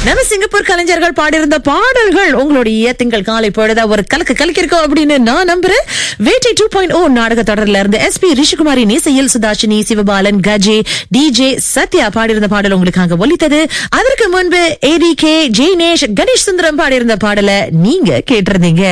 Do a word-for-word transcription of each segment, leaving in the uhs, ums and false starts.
நம்ம சிங்கப்பூர் கலைஞர்கள் பாடியிருந்த பாடல்கள் உங்களுடைய திங்கள் காலை பொழுதா ஒரு கலக்கு கலக்கிருக்கோம் அப்படின்னு நான் நம்புறேன். வேட்டை டூ பாயிண்ட் ஓ நாடக தொடர்ல இருந்து எஸ் பி ரிஷிகுமாரின் இசையில் சுதாஷினி, சிவபாலன், கஜே, டிஜே சத்யா பாடியிருந்த பாடல் உங்களுக்காக ஒலித்தது. அதற்கு முன்பு ஏடி கே, ஜெய்னேஷ், கணேஷ் சுந்தரம் பாடியிருந்த பாடலை நீங்க கேட்டிருந்தீங்க.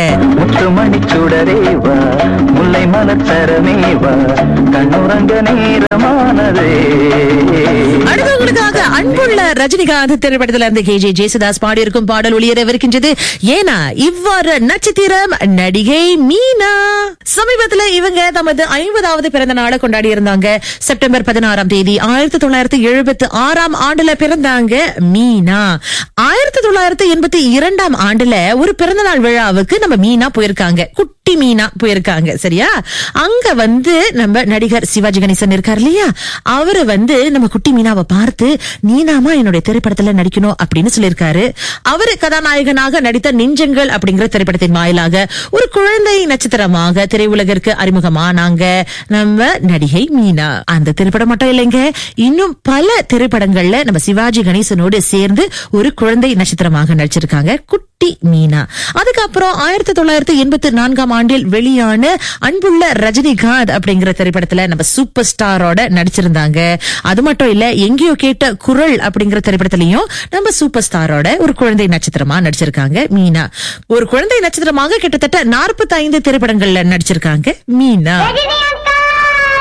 முல்லை மலச்சரமேவா கண்ணுறங்க நேரமானதே. அடுத்து உங்களுக்காக அன்புள்ள ரஜினிகாந்த் திரைப்படத்துல இருந்து கே ஜே ஜேசுதாஸ் பாடியிருக்கும் பாடல் ஒளியரவிருக்கின்றது. ஏனா இவ்வாறு நட்சத்திரம் நடிகை மீனா. சமீபத்துல இவங்க தமது ஐம்பதாவது பிறந்த நாளை கொண்டாடி இருந்தாங்க. செப்டம்பர் பதினாறாம் தேதி ஆயிரத்தி தொள்ளாயிரத்தி எழுபத்தி ஆறாம் ஆண்டுல பிறந்தாங்க மீனா. ஆயிரத்தி தொள்ளாயிரத்தி எண்பத்தி இரண்டாம் ஆண்டுல ஒரு பிறந்த நாள் விழாவுக்கு நம்ம மீனா போயிருக்காங்க. குட்டி மீனா போயிருக்காங்க. சரியா? அங்க வந்து நம்ம நடிகர் சிவாஜி கணேசன் இருக்காரு இல்லையா, அவரு வந்து நம்ம குட்டி மீனாவை பார்த்து நீனாமா என்னுடைய திரைப்படத்துல நடிக்கணும் அப்படின்னு சொல்லியிருக்காரு. அவரு கதாநாயகனாக நடித்த நெஞ்சங்கள் அப்படிங்கிற திரைப்படத்தின் வாயிலாக ஒரு குழந்தை நட்சத்திரமாக திரையுலகிற்கு அறிமுகமானாங்க நம்ம நடிகை மீனா. அந்த திரைப்படம் மட்டும் இல்லைங்க, இன்னும் பல திரைப்படங்கள்ல நம்ம சிவாஜி கணேசனோடு சேர்ந்து ஒரு குழந்தை நட்சத்திரமாக நடிச்சிருக்காங்க குட்டி மீனா. அதுக்கப்புறம் ஆயிரத்தி தொள்ளாயிரத்தி எண்பத்தி நான்காம் ஆண்டில் வெளியான அன்புள்ள ரஜினிகாந்த் அப்படிங்கிற திரைப்படத்துல நம்ம சூப்பர் ஸ்டாரோட நடிச்சிருந்தாங்க. அது மட்டும் இல்ல, எங்கேயோ கேட்ட குரல் அப்படிங்கிற திரைப்படத்திலையும் நம்ம சூப்பர் ஸ்டாரோட ஒரு குழந்தை நட்சத்திரமா நடிச்சிருக்காங்க மீனா. ஒரு குழந்தை நட்சத்திரமாக கிட்டத்தட்ட நாற்பத்தி ஐந்து திரைப்படங்கள்ல நடிச்சிருக்காங்க மீனா.